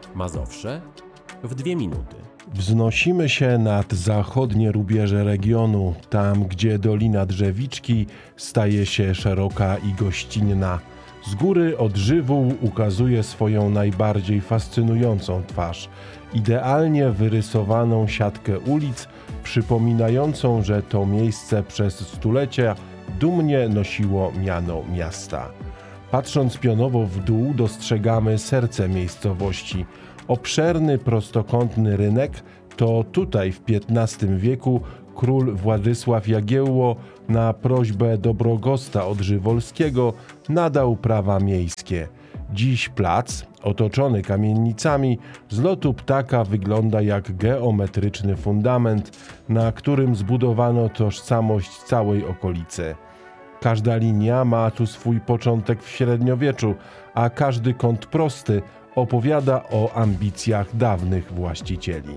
Mazowsze w 2 minuty. Wznosimy się nad zachodnie rubieże regionu, tam gdzie Dolina Drzewiczki staje się szeroka i gościnna. Z góry Odżywół ukazuje swoją najbardziej fascynującą twarz, idealnie wyrysowaną siatkę ulic, przypominającą, że to miejsce przez stulecia dumnie nosiło miano miasta. Patrząc pionowo w dół, dostrzegamy serce miejscowości. Obszerny, prostokątny rynek to tutaj w XV wieku król Władysław Jagiełło na prośbę Dobrogosta Odżywolskiego nadał prawa miejskie. Dziś plac, otoczony kamienicami, z lotu ptaka wygląda jak geometryczny fundament, na którym zbudowano tożsamość całej okolicy. Każda linia ma tu swój początek w średniowieczu, a każdy kąt prosty opowiada o ambicjach dawnych właścicieli.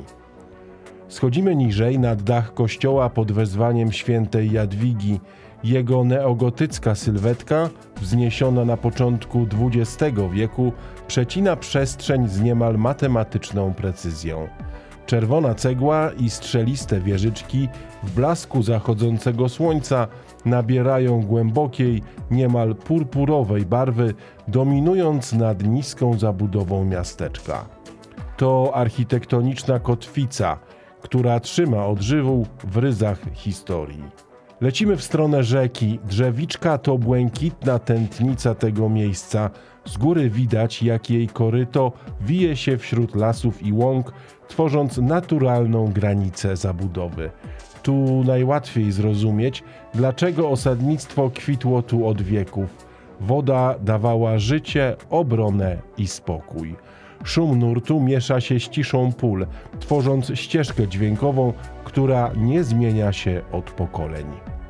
Schodzimy niżej nad dach kościoła pod wezwaniem świętej Jadwigi. Jego neogotycka sylwetka, wzniesiona na początku XX wieku, przecina przestrzeń z niemal matematyczną precyzją. Czerwona cegła i strzeliste wieżyczki w blasku zachodzącego słońca nabierają głębokiej, niemal purpurowej barwy, dominując nad niską zabudową miasteczka. To architektoniczna kotwica, która trzyma Odżywół w ryzach historii. Lecimy w stronę rzeki. Drzewiczka to błękitna tętnica tego miejsca. Z góry widać, jak jej koryto wije się wśród lasów i łąk, tworząc naturalną granicę zabudowy. Tu najłatwiej zrozumieć, dlaczego osadnictwo kwitło tu od wieków. Woda dawała życie, obronę i spokój. Szum nurtu miesza się z ciszą pól, tworząc ścieżkę dźwiękową, która nie zmienia się od pokoleń.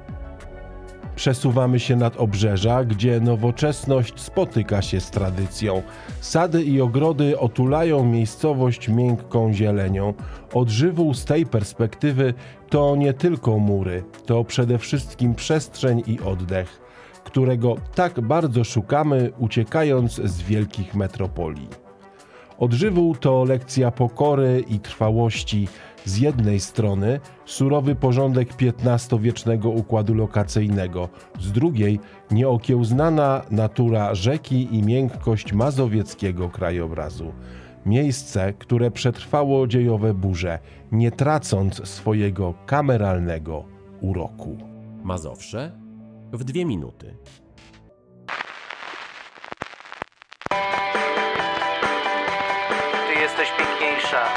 Przesuwamy się nad obrzeża, gdzie nowoczesność spotyka się z tradycją. Sady i ogrody otulają miejscowość miękką zielenią. Odżywół z tej perspektywy to nie tylko mury, to przede wszystkim przestrzeń i oddech, którego tak bardzo szukamy, uciekając z wielkich metropolii. Odżywół to lekcja pokory i trwałości. Z jednej strony surowy porządek XV-wiecznego układu lokacyjnego, z drugiej nieokiełznana natura rzeki i miękkość mazowieckiego krajobrazu. Miejsce, które przetrwało dziejowe burze, nie tracąc swojego kameralnego uroku. Mazowsze w 2 minuty. Ty jesteś piękniejsza